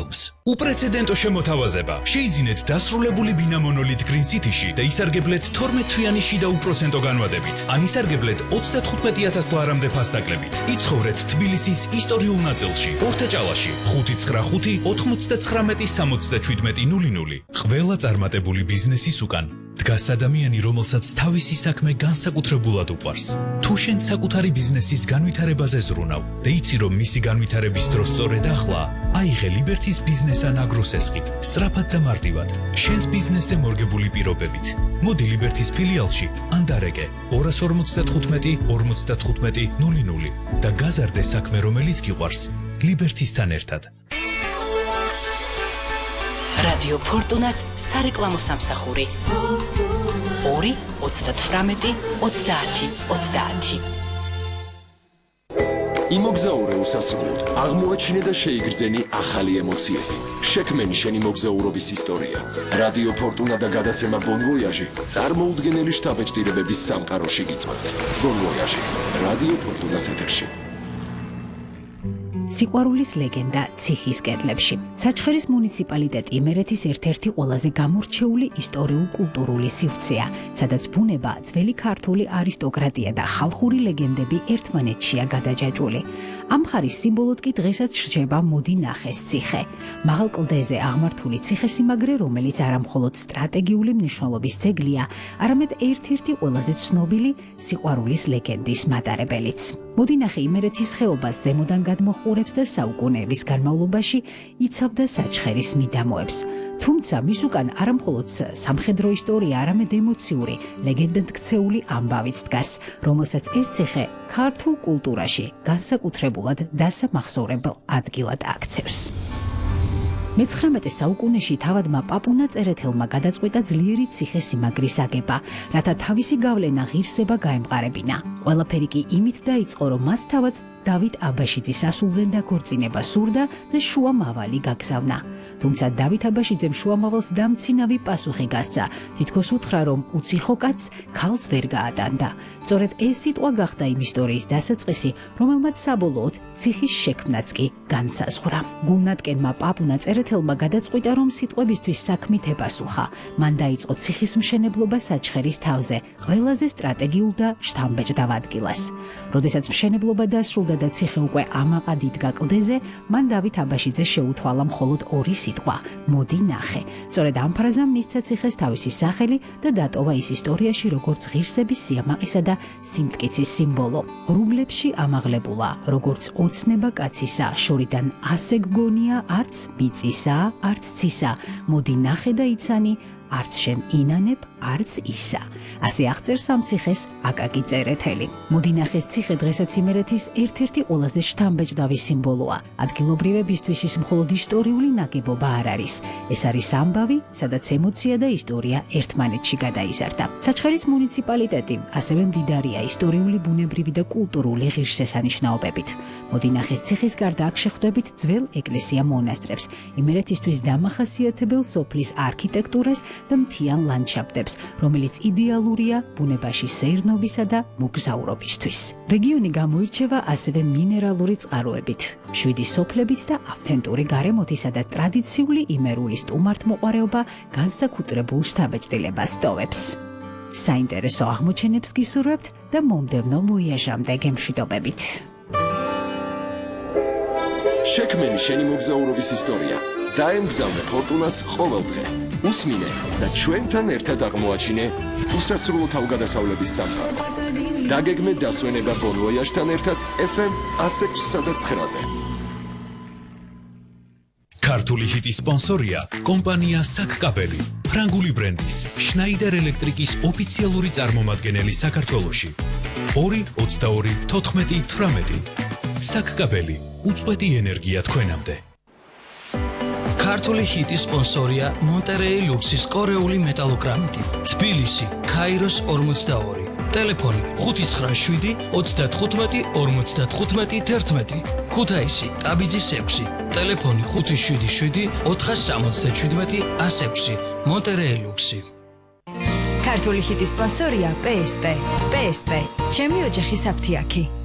დატომს. უპრეცედენტო შემოთავაზება. შეიძინეთ დასრულებული ბინა მონოლით Green City-ში და ისარგებლეთ 12 თვიანი შიდა უპროცენტო განვადებით. ან ისარგებლეთ 35,000 ლარამდე ფასდაკლებით. იცხოვრეთ თბილისის ისტორიულ ნაწილში, ორთაჭალაში, 595 99 ყველა წარმატებული ბიზნესის უკან დგას ადამიანი, რომელსაც თავისი საქმე განსაკუთრებულად უყვარს. თუ შენ საკუთარი ბიზნესის განვითარებაზე ზრუნავ და იცი, რომ მისი განვითარების დრო სწორედ ახლა, აიღე ლიბერთის ბიზნეს ან აგროსესყი, სწრაფად და მარტივად, შენს ბიზნესზე მორგებული პირობებით. მოდი ლიბერთის ფილიალში ან დარეკე 255 55 00 და გაზარდე საქმე, რომელიც გიყვარს, ლიბერთისთან ერთად. რადიო ფორტუნას სარეკლამო სამსახური 2 38 30 30. იმოგზაურე უსასრულოდ, აღმოაჩინე და შეიგრძენი ახალი ემოციები. შექმენი შენი მოგზაურობის ისტორია. რადიო ფორტუნა და გადაცემა Bon Voyage წარმოუდგენელი შთაბეჭდილებების სამყაროში გიწევთ. Bon Voyage, რადიო ფორტუნას ეთერში. სიყვარულის ლეგენდა ციხის კედლებში. საჩხერის მუნიციპალიტეტი იმერეთის ერთ-ერთი ყველაზე გამორჩეული ისტორიულ-კულტურული სივრცეა, სადაც ბუნება, ძველი ქართული არისტოკრატია და ხალხური ლეგენდები ერთმანეთშია გადაჯაჭვული. ამ მხარის სიმბოლოდ კი დღესაც რჩება მოდი ნახეს ციხე. მაღალ კლდეზე აღმართული ციხესიმაგრე, რომელიც არამხოლოდ სტრატეგიული მნიშვნელობის ძეგლია, არამედ ერთ-ერთი ყველაზე ცნობილი სიყვარულის ლეგენდის მატარებელიც. მოდი ნახე იმერეთის ხეობას ზემოდან გადმოჰყურებს და საუკუნეების განმავლობაში იცავდა საჩხერის მიდამოებს. თუმცა მის უკან არამხოლოდ სამხედრო ისტორია, არამედ ემოციური, ლეგენდად ქცეული ამბავიც დგას, რომელსაც ეს ციხე ქართულ კულტურაში განსაკუთრებულად დასამახსოვრებელ ადგილად აქცევს. მე-19 საუკუნეში თავადმა პაპუნა წერეთელმა გადაწყვიტა ძლიერი ციხესიმაგრის აგება, რათა თავისი გავლენა ღირსება გაემყარებინა. ყველაფერი კი იმით დაიწყო, რომ მას თავად დავით აბაშიძის ასულზე დაქორწინება სურდა და შუამავალი გაგზავნა. თუმცა დავით აბაშიძემ შუამავალს დამცინავი პასუხი გასცა, თითქოს უთხრა, რომ უციხო კაცს ქალს ვერ გაატანდა. სწორედ ეს სიტყვა გახდა იმ ისტორიის დასაწყისი, რომელმაც საბოლოოდ ციხის შექმნაც კი განსაზღვრა. გულნატკენმა პაპუნა წერეთელმა გადაწყვიტა, რომ სიტყვებისთვის საქმით ეპასუხა. მან დაიწყო ციხის მშენებლობა საჩხერის თავზე, ყველაზე სტრატეგიულ და შთამბეჭდავ ადგილას. როდესაც მშენებლობა დასრულდა და ციხე უკვე ამაყად იდგა კლდეზე, მან დავით აბაშიძე შეუთვალა მხოლოდ ორი სიტყვა: მოდი ნახე. სწორედ ამ ფრაზამ მისცა ციხეს თავისი სახელი და დატოვა ის ისტორიაში როგორც ღირსების, სიამაყისა და სიმტკიცის სიმბოლო. ღრუბლებში ამაღლებულა, როგორც ოცნება კაცისა, შორიდან ასე გგონია, არც მიწისა, არც ცისა. მოდი ნახე და იცანი, არც შენ ინანებ, არც ისა. ასე აღწერს ამ ციხეს აკაკი წერეთელი. მოდი ნახეს ციხე დღესაც იმერეთის ერთ-ერთი ყველაზე შთამბეჭდავი სიმბოლოა. ადგილობრივებისთვის ის მხოლოდ ისტორიული ნაგებობა არ არის. ეს არის ამბავი, სადაც ემოცია და ისტორია ერთმანეთში გადაიზარდა. საჩხერის მუნიციპალიტეტი ასევე მდიდარია ისტორიული, ბუნებრივი და კულტურული ღირსშესანიშნაობებით. მოდი ნახეს ციხის გარდა აქ შეხვდებით ძველ ეკლესია-მონასტრებს, იმერეთისთვის დამახასიათებელ სოფლის არქიტექტურას და მთიან ლანდშაფტებს, რომელიც იდეალურია ბუნებაში სეირნობისა და მოგზაურობისთვის. რეგიონი გამოირჩევა ასევე მინერალური წყაროებით, შვიდი სოფლებით და ავთენტური გარემოთისა და ტრადიციული იმერული სტუმართმოყვარეობა განსაკუთრებულ შთაბეჭდილებას ტოვებს. საინტერესო აღმოჩენებს გისურვებთ და მომდევნო ვოიაჟამდე გემშვიდობებით. შექმენი შენი მოგზაურობის ისტორია. დაემგზავრე ფორტუნას ყოველ დღე. უსმინე და ჩვენთან ერთად აღმოაჩინე უსასრულო თავგადასავლების სამყარო. დაგეგმე დასვენება Bon Voyage-თან ერთად FM 106-სა და 9-ზე. ქართული ჰიტის სპონსორია კომპანია საკკაბელი, ფრანგული ბრენდის შნაიდერ ელექტრიკის ოფიციალური წარმომადგენელი საქართველოში. 2 22 14 18. საკკაბელი, უწყვეტი ენერგია თქვენამდე. ქართული ჰიტის სპონსორია მონტერეი ლუქსის კორეული მეტალოგრამიტი, თბილისი, ქაიროს 42, ტელეფონი 597 35 55 11, ქუთაისი, ტაბიძის 6, ტელეფონი 577 477 106, მონტერეი ლუქსი. ქართული ჰიტის სპონსორია PSP, ჩემი ოჯახის აფთიაქი.